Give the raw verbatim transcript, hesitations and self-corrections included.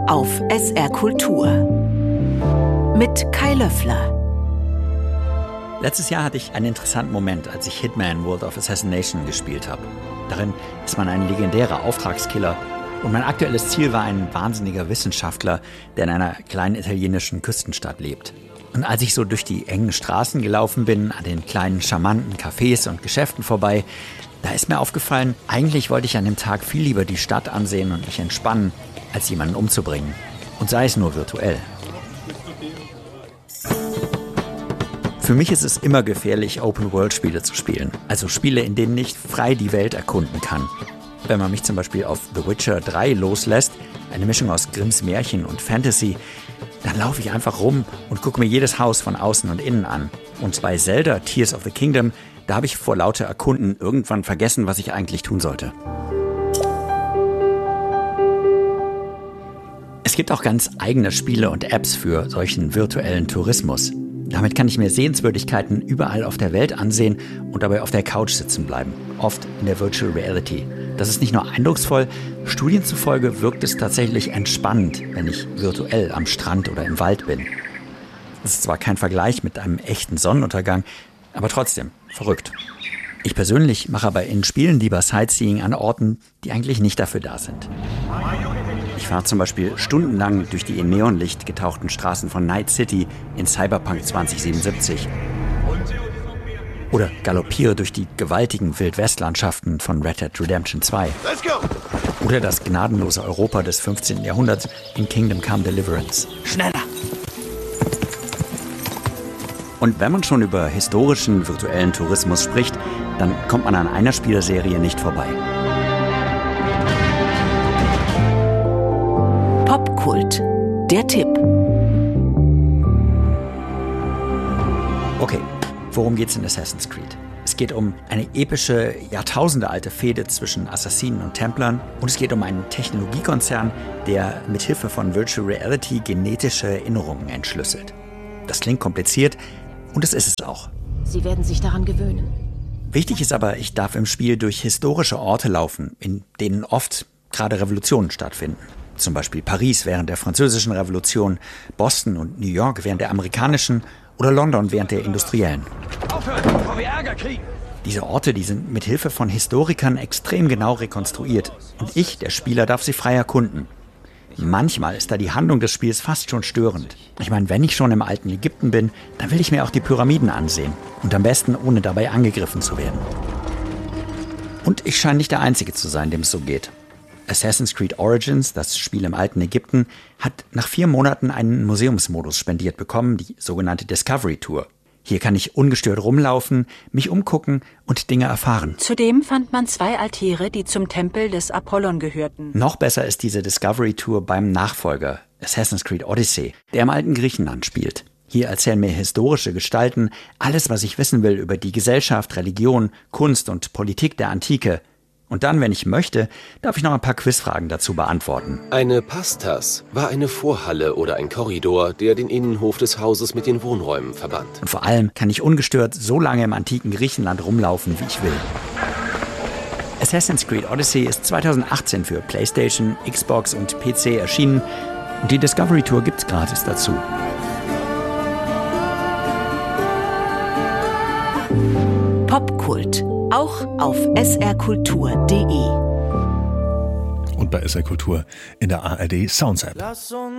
auf S R Kultur mit Kai Löffler. Letztes Jahr hatte ich einen interessanten Moment, als ich Hitman World of Assassination gespielt habe. Darin ist man ein legendärer Auftragskiller und mein aktuelles Ziel war ein wahnsinniger Wissenschaftler, der in einer kleinen italienischen Küstenstadt lebt. Und als ich so durch die engen Straßen gelaufen bin, an den kleinen charmanten Cafés und Geschäften vorbei, da ist mir aufgefallen, eigentlich wollte ich an dem Tag viel lieber die Stadt ansehen und mich entspannen, als jemanden umzubringen. Und sei es nur virtuell. Für mich ist es immer gefährlich, Open-World-Spiele zu spielen. Also Spiele, in denen ich frei die Welt erkunden kann. Wenn man mich zum Beispiel auf The Witcher drei loslässt, eine Mischung aus Grimms Märchen und Fantasy, dann laufe ich einfach rum und gucke mir jedes Haus von außen und innen an. Und bei Zelda Tears of the Kingdom, da habe ich vor lauter Erkunden irgendwann vergessen, was ich eigentlich tun sollte. Es gibt auch ganz eigene Spiele und Apps für solchen virtuellen Tourismus. Damit kann ich mir Sehenswürdigkeiten überall auf der Welt ansehen und dabei auf der Couch sitzen bleiben. Oft in der Virtual Reality. Das ist nicht nur eindrucksvoll, Studien zufolge wirkt es tatsächlich entspannend, wenn ich virtuell am Strand oder im Wald bin. Das ist zwar kein Vergleich mit einem echten Sonnenuntergang, aber trotzdem verrückt. Ich persönlich mache aber in Spielen lieber Sightseeing an Orten, die eigentlich nicht dafür da sind. Ich fahre zum Beispiel stundenlang durch die in Neonlicht getauchten Straßen von Night City in Cyberpunk zwanzig siebenundsiebzig. Oder galoppiere durch die gewaltigen Wildwestlandschaften von Red Dead Redemption zwei. Oder das gnadenlose Europa des fünfzehnten Jahrhunderts in Kingdom Come Deliverance. Schneller! Und wenn man schon über historischen, virtuellen Tourismus spricht, dann kommt man an einer Spieleserie nicht vorbei. Popkult, der Tipp. Okay, worum geht's in Assassin's Creed? Es geht um eine epische, jahrtausendealte Fehde zwischen Assassinen und Templern und es geht um einen Technologiekonzern, der mit Hilfe von Virtual Reality genetische Erinnerungen entschlüsselt. Das klingt kompliziert und es ist es auch. Sie werden sich daran gewöhnen. Wichtig ist aber, ich darf im Spiel durch historische Orte laufen, in denen oft gerade Revolutionen stattfinden. Zum Beispiel Paris während der Französischen Revolution, Boston und New York während der amerikanischen oder London während der industriellen. Aufhören, bevor wir Ärger kriegen! Diese Orte, die sind mit Hilfe von Historikern extrem genau rekonstruiert. Und ich, der Spieler, darf sie frei erkunden. Manchmal ist da die Handlung des Spiels fast schon störend. Ich meine, wenn ich schon im alten Ägypten bin, dann will ich mir auch die Pyramiden ansehen. Und am besten, ohne dabei angegriffen zu werden. Und ich scheine nicht der Einzige zu sein, dem es so geht. Assassin's Creed Origins, das Spiel im alten Ägypten, hat nach vier Monaten einen Museumsmodus spendiert bekommen, die sogenannte Discovery Tour. Hier kann ich ungestört rumlaufen, mich umgucken und Dinge erfahren. Zudem fand man zwei Altäre, die zum Tempel des Apollon gehörten. Noch besser ist diese Discovery Tour beim Nachfolger, Assassin's Creed Odyssey, der im alten Griechenland spielt. Hier erzählen mir historische Gestalten alles, was ich wissen will über die Gesellschaft, Religion, Kunst und Politik der Antike. Und dann, wenn ich möchte, darf ich noch ein paar Quizfragen dazu beantworten. Eine Pastas war eine Vorhalle oder ein Korridor, der den Innenhof des Hauses mit den Wohnräumen verband. Und vor allem kann ich ungestört so lange im antiken Griechenland rumlaufen, wie ich will. Assassin's Creed Odyssey ist zweitausendachtzehn für PlayStation, Xbox und P C erschienen. Und die Discovery Tour gibt's gratis dazu. Popkult, auch auf s r kultur punkt d e. Und bei S R Kultur in der A R D Sounds App.